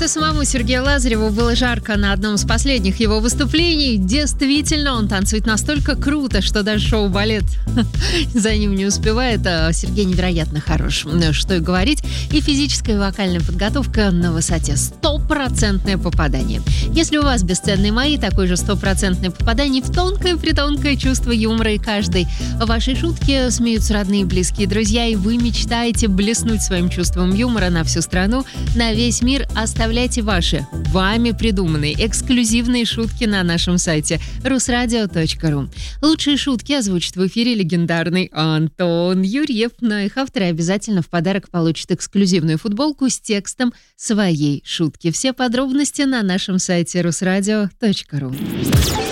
и самому Сергею Лазареву было жарко на одном из последних его выступлений. Действительно, он танцует настолько круто, что даже шоу-балет за ним не успевает. Сергей невероятно хорош, что и говорить. И физическая и вокальная подготовка на высоте. 100% попадание. Если у вас бесценные мои, такое же 100% попадание в тонкое-притонкое чувство юмора, и каждой вашей шутке смеются родные и близкие друзья, и вы мечтаете блеснуть своим чувством юмора на всю страну, на весь мир. Оставляйте ваши, вами придуманные, эксклюзивные шутки на нашем сайте rusradio.ru. Лучшие шутки озвучит в эфире легендарный Антон Юрьев, но их авторы обязательно в подарок получат эксклюзивную футболку с текстом своей шутки. Все подробности на нашем сайте rusradio.ru.